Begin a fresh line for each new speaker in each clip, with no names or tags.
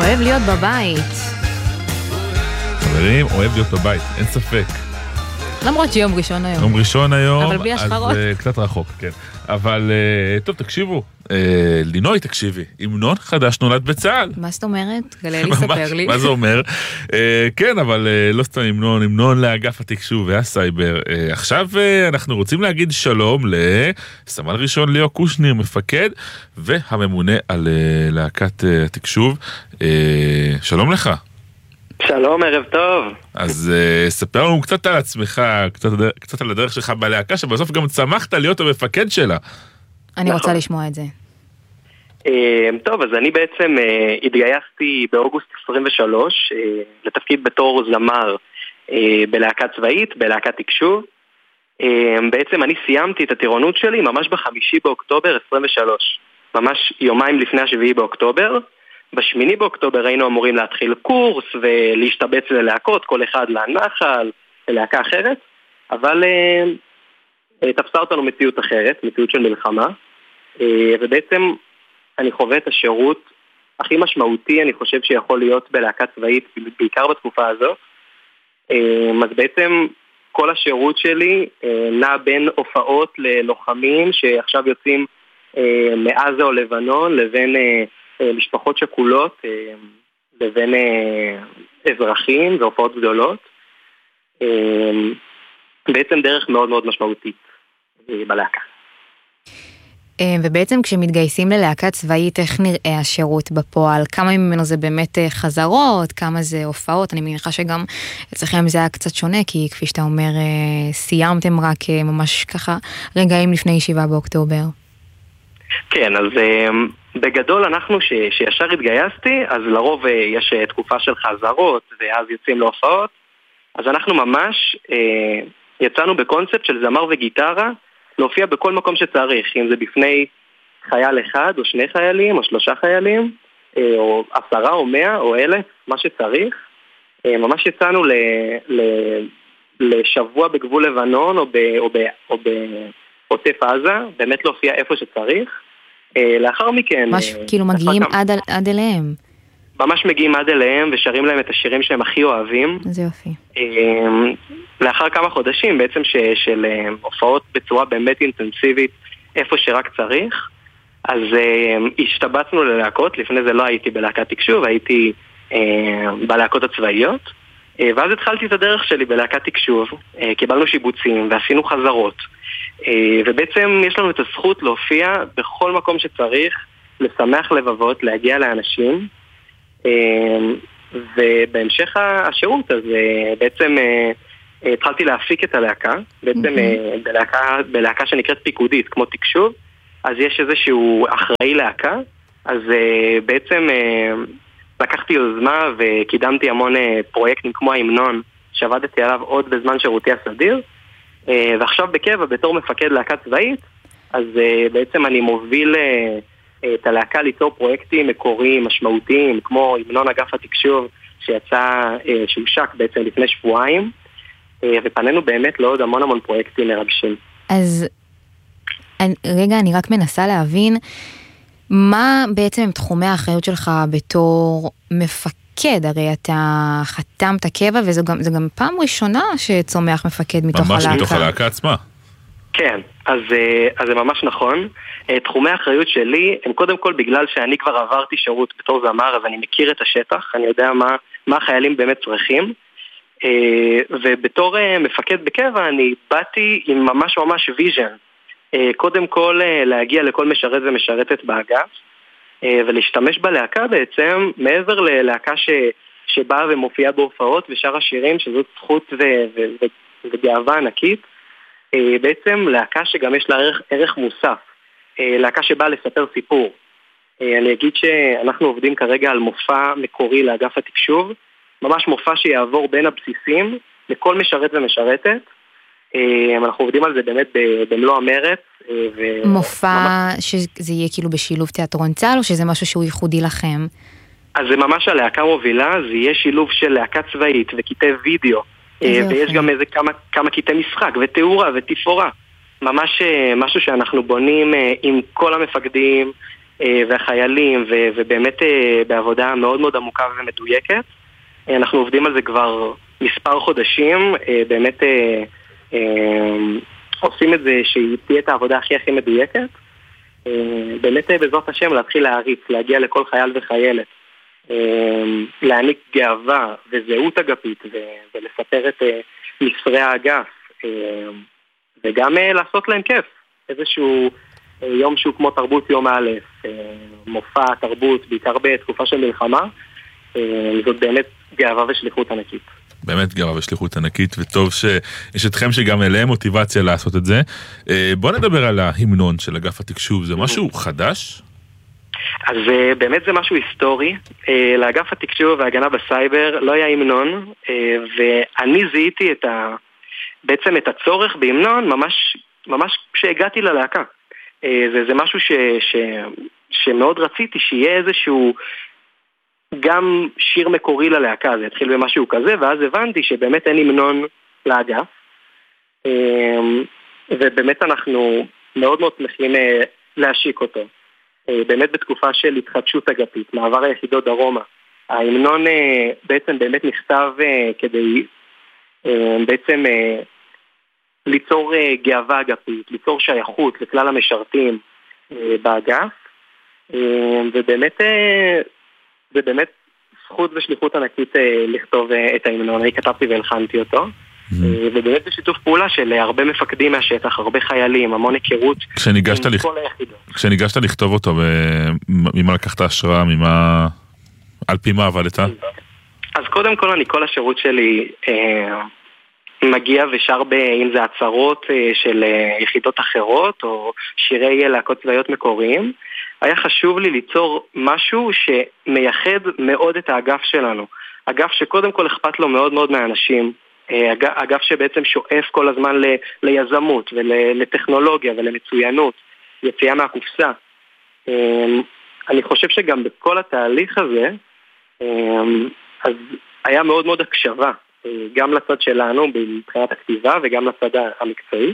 אוהב להיות בבית.
חברים, אוהב להיות בבית, אין ספק.
למרות שיום ראשון היום.
יום ראשון היום,
אבל בלי השחרות.
אז קצת רחוק, כן. אבל טוב, תקשיבו. לינוי, תקשיבי, המנון חדש נולד בצה"ל.
מה זאת אומרת? גלי לספר לי.
מה זה אומר? כן, אבל לא סתם המנון לאגף התקשוב והסייבר. עכשיו אנחנו רוצים להגיד שלום לסמל ראשון ליאו קושניר, מפקד, והממונה על להקת התקשוב. שלום לך.
שלום, ערב טוב.
אז ספר לנו קצת על עצמך, קצת על הדרך שלך בלהקה, שבסוף גם צמחת להיות המפקד שלה.
אני רוצה לשמוע את זה.
טוב, אז אני בעצם התגייסתי באוגוסט 23 לתפקיד בתור זמר בלהקה צבאית, בלהקת תקשוב. בעצם אני סיימתי את הטירונות שלי ממש ב5 באוקטובר 23, ממש יומיים לפני ה7 באוקטובר. ב8 באוקטובר היינו אמורים להתחיל קורס ולהשתבץ ללהקות, כל אחד לנחל, ללהקה אחרת, אבל תפסה אותנו מציאות אחרת, מציאות של מלחמה, ובעצם אני חווה את השירות הכי משמעותי, אני חושב שיכול להיות בלהקה צבאית, בעיקר בתקופה הזאת. אז בעצם כל השירות שלי נע בין הופעות ללוחמים שעכשיו יוצאים מעזה או לבנון, לבין משפחות שכולות, לבין אזרחים והופעות גדולות. בעצם דרך מאוד מאוד משמעותית בלהקה.
ובעצם כשמתגייסים ללהקה צבאית, איך נראה השירות בפועל? כמה ממנו זה באמת חזרות, כמה זה הופעות? אני מניחה שגם אצלכם זה היה קצת שונה, כי כפי שאתה אומר, סיימתם רק ממש ככה רגעים לפני 7 באוקטובר.
כן, אז בגדול אנחנו שישר התגייסתי, אז לרוב יש תקופה של חזרות, ואז יוצאים להופעות. אז אנחנו ממש יצאנו בקונספט של זמר וגיטרה, להופיע בכל מקום שצריך, אם זה בפני חייל אחד או 2 חיילים או 3 חיילים, או 10 או 100 או 1,000, מה שצריך. ממש יצאנו לשבוע בגבול לבנון או בעוטף עזה, באמת להופיע איפה שצריך. לאחר מכן...
כאילו מגיעים עד אליהם.
ממש מגיעים עד אליהם ושרים להם את השירים שהם הכי אוהבים.
זה יופי.
לאחר כמה חודשים בעצם של הופעות בצורה באמת אינטנסיבית איפה שרק צריך, אז השתבצנו ללהקות. לפני זה לא הייתי בלהקת תקשוב, הייתי בלהקות הצבאיות, ואז התחלתי את הדרך שלי בלהקת תקשוב. קיבלנו שיבוצים ועשינו חזרות, ובעצם יש לנו את הזכות להופיע בכל מקום שצריך, לשמח לבבות, להגיע לאנשים. ובהמשך השירות אז בעצם התחלתי להפיק את הלהקה, בעצם בלהקה שנקראת פיקודית כמו תקשוב, אז יש איזשהו אחראי להקה, אז בעצם לקחתי יוזמה וקידמתי המון פרויקטים כמו ההמנון שעבדתי עליו עוד בזמן שירותי הסדיר, ועכשיו בקבע בתור מפקד להקה צבאית, אז בעצם אני מוביל את הלהקה ליצור פרויקטים מקוריים, משמעותיים, כמו המנון אגף התקשוב שהושק בעצם לפני שבועיים, ופנינו באמת לעוד המון פרויקטים מרגשים.
אז רגע, אני רק מנסה להבין, מה בעצם הם תחומי האחריות שלך בתור מפקד? הרי אתה חתמת קבע, וזה גם פעם ראשונה שצומח מפקד מתוך הלהקה.
ממש מתוך הלהקה עצמה. כן,
אז זה ממש נכון. תחומי האחריות שלי הם קודם כל בגלל שאני כבר עברתי שירות בתור זמר, אז אני מכיר את השטח, אני יודע מה החיילים באמת צריכים, ובתור מפקד בקבע אני באתי עם ממש ויז'ן. קודם כל להגיע לכל משרת ומשרתת באגף, ולהשתמש בלהקה בעצם מעבר ללהקה שבאה ומופיעה בהופעות ושר השירים, שזאת זכות וגאווה ענקית. בעצם להקה שגם יש לה ערך מוסף, להקה שבאה לספר סיפור. אני אגיד שאנחנו עובדים כרגע על מופע מקורי לאגף התקשוב, ממש מופע שיעבור בין הבסיסים לכל משרת ומשרתת. אנחנו עובדים על זה באמת במלוא המרץ.
מופע שזה יהיה כאילו בשילוב תיאטרון צה"ל, או שזה משהו שהוא ייחודי לכם?
אז זה ממש הלהקה מובילה, זה יהיה שילוב של להקה צבאית וקטעי וידאו, ויש גם איזה כמה קטעי משחק ותאורה ותפאורה. ממש משהו שאנחנו בונים עם כל המפקדים, והחיילים, ובאמת בעבודה מאוד מאוד עמוקה ומדויקת. אנחנו עובדים על זה כבר מספר חודשים, באמת עושים את זה שהיא תהיה את העבודה הכי מדויקת. באמת בעזרת השם להתחיל להריץ, להגיע לכל חייל וחיילת, להעניק גאווה וזהות אגפית ולספר את מספרי האגף, וגם לעשות להם כיף, איזשהו יום שהוא כמו תרבות יום א', מופע תרבות, בעיקר בתקופה של מלחמה, זאת באמת גאווה ושליחות ענקית.
באמת גאווה ושליחות ענקית, וטוב שיש אתכם שגם אליהם מוטיבציה לעשות את זה. בוא נדבר על ההמנון של אגף התקשוב, זה משהו חדש?
אז באמת זה משהו היסטורי. לאגף התקשוב וההגנה בסייבר לא היה המנון, ואני זיהיתי בעצם את הצורך בהמנון ממש כשהגעתי ללהקה. זה משהו שמאוד רציתי שיהיה איזשהו גם שיר מקורי ללהקה, זה התחיל במשהו כזה, ואז הבנתי שבאמת אין המנון לאגף, ובאמת אנחנו מאוד מאוד שמחים להשיק אותו. באמת בתקופה של התחדשות אגפית, מעבר היחידות דרומה. ההמנון בעצם באמת נכתב כדי בעצם ליצור גאווה אגפית, ליצור שייכות לכלל המשרתים באגף, ובאמת זה באמת זכות ושליחות ענקית לכתוב את ההמנון. אני כתבתי והלחנתי אותו, ובאמת זה שיתוף פעולה של הרבה מפקדים מהשטח, הרבה חיילים, המון היכרות עם כל היחידות.
כשניגשת לכתוב אותו, ממה לקחת השראה, על פי מה עבדת?
אז קודם כל אני כל השירות שלי מגיע ושר אם זה הצהרות של יחידות אחרות או שירי להקות צבאיות מקוריים. היה חשוב לי ליצור משהו שמייחד מאוד את האגף שלנו. אגף שקודם כל אכפת לו מאוד מאוד מהאנשים. אגף שבעצם שואף כל הזמן ליזמות ולטכנולוגיה ולמצוינות, יציאה מהקופסה. אני חושב שגם בכל התהליך הזה, אז היה מאוד מאוד הקשבה, גם לצד שלנו מבחינת הכתיבה וגם לצד המקצועי.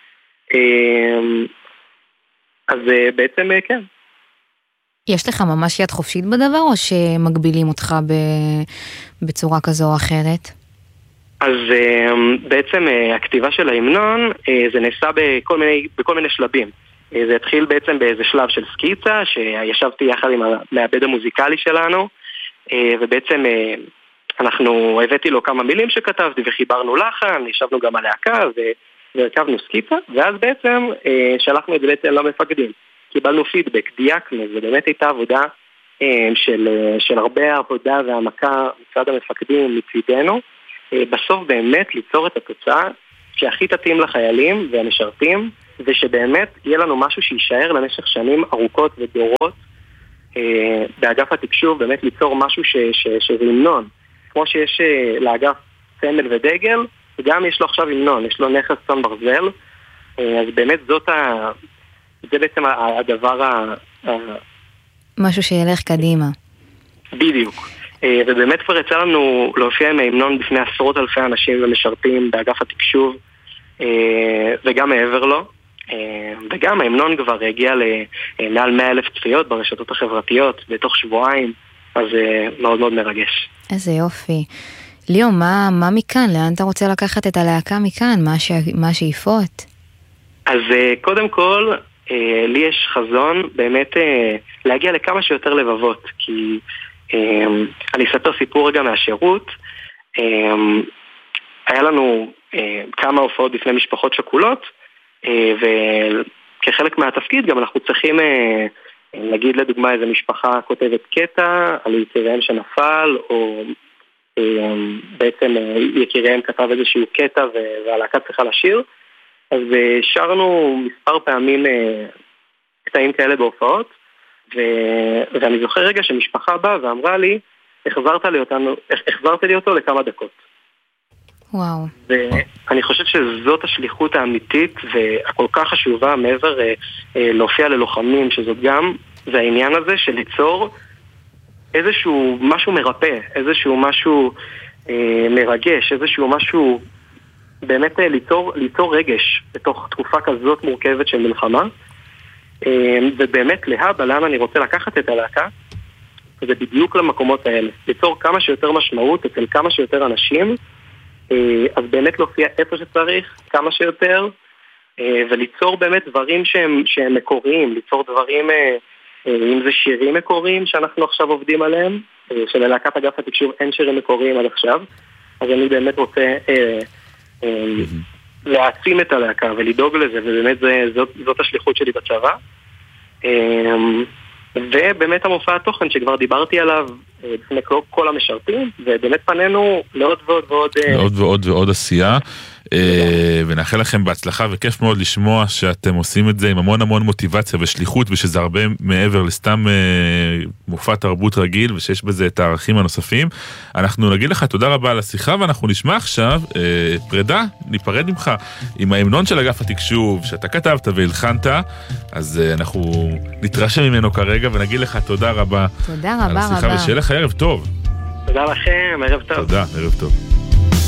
אז בעצם כן.
יש לך ממש יד חופשית בדבר, או שמגבילים אותך בצורה כזו או אחרת?
אז בעצם הכתיבה של ההמנון, זה נעשה בכל מיני שלבים. זה התחיל בעצם באיזה שלב של סקיצה, שישבתי יחד עם המעבד המוזיקלי שלנו, ובעצם הבאתי לו כמה מילים שכתבתי וחיברנו לחן, ישבנו גם על להקה והרכבנו סקיצה, ואז בעצם שלחנו את זה בעצם למפקדים. קיבלנו פידבק, דייקנו, זה באמת הייתה עבודה של הרבה עבודה והעמקה מצד המפקדים מצידנו, בסוף באמת ליצור את התוצאה שהכי תתאים לחיילים והמשרתים, ושבאמת יהיה לנו משהו שישאר למשך שנים ארוכות ודורות באגף התקשוב, באמת ליצור משהו שזה המנון. כמו שיש לאגף סמל ודגל, וגם יש לו עכשיו המנון, יש לו נכס צאן ברזל, אז באמת זה בעצם הדבר
משהו שילך קדימה.
בדיוק. ובאמת כבר יצא לנו להופיע עם ההמנון בפני עשרות אלפי אנשים ומשרתים באגף התקשוב, וגם מעבר לו. וגם ההמנון כבר הגיע למעל 100,000 צפיות ברשתות החברתיות בתוך שבועיים, אז מאוד מאוד מרגש.
איזה יופי. ליאו, מה מכאן? לאן אתה רוצה לקחת את הלהקה מכאן? מה השאיפות?
אז קודם כל, לי יש חזון באמת להגיע לכמה שיותר לבבות, כי אני אספר סיפור רגע מהשירות. היה לנו כמה הופעות בפני משפחות שכולות, וכחלק מהתפקיד גם אנחנו צריכים נגיד לדוגמה איזה משפחה כותבת קטע על יקיריהם שנפל, או בעצם יקיריהם כתב איזשהו קטע והלהקה צריכה לשיר, אז שרנו מספר פעמים קטעים כאלה בהופעות, ואני זוכר רגע שמשפחה באה ואמרה לי, החזרת לי אותו לכמה דקות.
וואו.
ואני חושב שזאת השליחות האמיתית והכל כך חשובה מעבר להופיע ללוחמים, שזאת גם, זה העניין הזה של ליצור איזשהו משהו מרפא, איזשהו משהו מרגש, איזשהו משהו באמת ליצור רגש בתוך תקופה כזאת מורכבת של מלחמה. ובאמת להבא, לאן אני רוצה לקחת את הלהקה, זה בדיוק למקומות האלה. ליצור כמה שיותר משמעות אצל כמה שיותר אנשים, אז באמת להופיע איפה שצריך, כמה שיותר, וליצור באמת דברים שהם מקוריים, ליצור דברים, אם זה שירים מקוריים שאנחנו עכשיו עובדים עליהם, שללהקת אגף התקשוב אין שירים מקוריים עד עכשיו, אז אני באמת רוצה להעצים את הלהקה ולדאוג לזה, ובאמת זאת השליחות שלי בצבא. ובאמת המופע התוכן שכבר דיברתי עליו לפני כל המשרתים, ובאמת פנינו לעוד
ועוד עשייה, ונאחל לכם בהצלחה, וכיף מאוד לשמוע שאתם עושים את זה עם המון המון מוטיבציה ושליחות, ושזה הרבה מעבר לסתם מופע תרבות רגיל, ושיש בזה את הערכים הנוספים. אנחנו נגיד לך תודה רבה על השיחה, ואנחנו נשמע עכשיו פרידה, ניפרד ממך עם ההמנון של אגף התקשוב שאתה כתבת והלחנת, אז אנחנו נתרשם ממנו כרגע ונגיד לך תודה רבה.
תודה רבה
על השיחה, ושיהיה לך ערב טוב.
תודה לכם, ערב טוב.
תודה, ערב טוב.